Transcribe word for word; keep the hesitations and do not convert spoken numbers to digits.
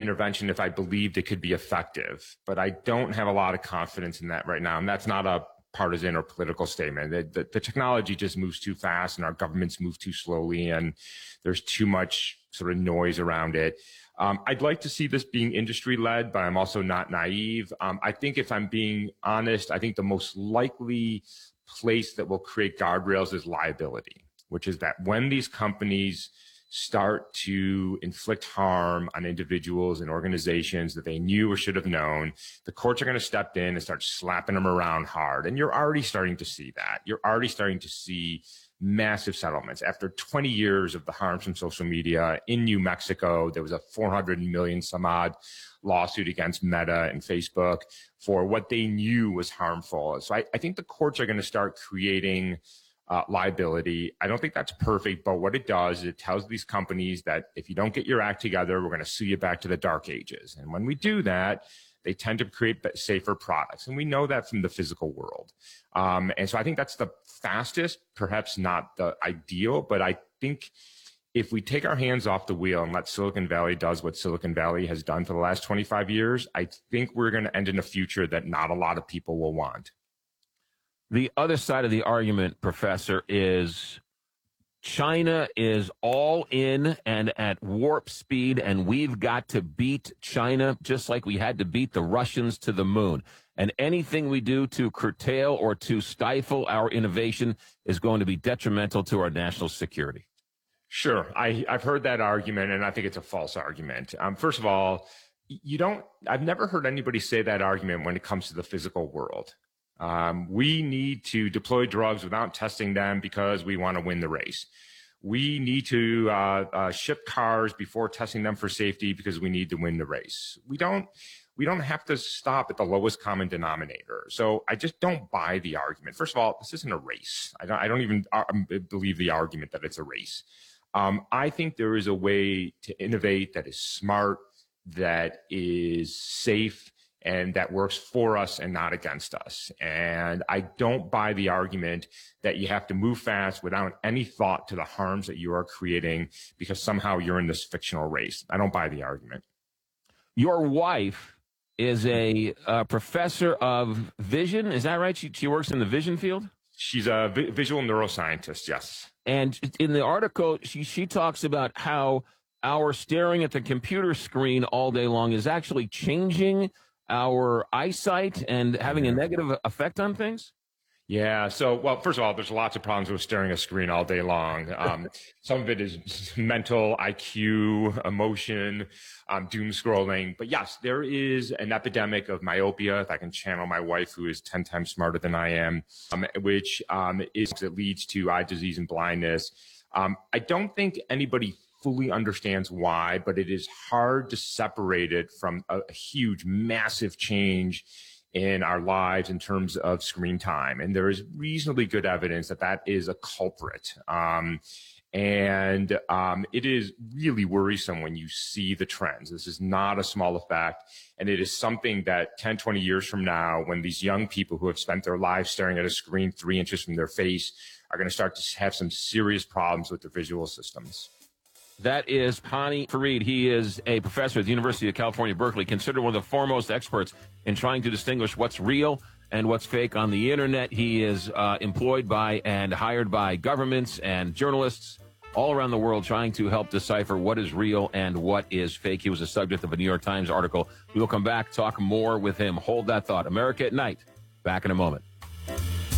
intervention if I believed it could be effective, but I don't have a lot of confidence in that right now. And that's not a partisan or political statement. The, the, the technology just moves too fast and our governments move too slowly and there's too much sort of noise around it. Um, I'd like to see this being industry led, but I'm also not naive. Um, I think if I'm being honest, I think the most likely place that will create guardrails is liability, which is that when these companies start to inflict harm on individuals and organizations that they knew or should have known, the courts are going to step in and start slapping them around hard. And you're already starting to see that. You're already starting to see massive settlements. After twenty years of the harms from social media in New Mexico, there was a four hundred million some odd lawsuit against Meta and Facebook for what they knew was harmful. So I, I think the courts are going to start creating Uh, liability. I don't think that's perfect, but what it does is it tells these companies that if you don't get your act together, we're going to sue you back to the dark ages. And when we do that, they tend to create safer products. And we know that from the physical world. Um, and so I think that's the fastest, perhaps not the ideal, but I think if we take our hands off the wheel and let Silicon Valley does what Silicon Valley has done for the last twenty-five years, I think we're going to end in a future that not a lot of people will want. The other side of the argument, Professor, is China is all in and at warp speed, and we've got to beat China just like we had to beat the Russians to the moon. And anything we do to curtail or to stifle our innovation is going to be detrimental to our national security. Sure. I, I've heard that argument, and I think it's a false argument. Um, first of all, you don't, I've never heard anybody say that argument when it comes to the physical world. Um, we need to deploy drugs without testing them because we want to win the race. We need to uh, uh, ship cars before testing them for safety because we need to win the race. We don't. We don't have to stop at the lowest common denominator. So I just don't buy the argument. First of all, this isn't a race. I don't, I don't even uh, believe the argument that it's a race. Um, I think there is a way to innovate that is smart, that is safe, and that works for us and not against us. And I don't buy the argument that you have to move fast without any thought to the harms that you are creating because somehow you're in this fictional race. I don't buy the argument. Your wife is a, a professor of vision. Is that right? She, she works in the vision field? She's a vi- visual neuroscientist, yes. And in the article, she, she talks about how our staring at the computer screen all day long is actually changing our eyesight and having a negative effect on things? Yeah. So, well, first of all, there's lots of problems with staring at a screen all day long. Um, some of it is mental, I Q, emotion, um, doom scrolling. But yes, there is an epidemic of myopia, if I can channel my wife, who is ten times smarter than I am, um, which um, is that leads to eye disease and blindness. Um, I don't think anybody fully understands why, but it is hard to separate it from a, a huge, massive change in our lives in terms of screen time. And there is reasonably good evidence that that is a culprit. Um, and um, it is really worrisome when you see the trends. This is not a small effect. And it is something that ten, twenty years from now, when these young people who have spent their lives staring at a screen three inches from their face are going to start to have some serious problems with their visual systems. That is Hany Farid. He is a professor at the University of California, Berkeley, considered one of the foremost experts in trying to distinguish what's real and what's fake on the internet. He is uh, employed by and hired by governments and journalists all around the world trying to help decipher what is real and what is fake. He was the subject of a New York Times article. We will come back, talk more with him. Hold that thought. America at Night. Back in a moment.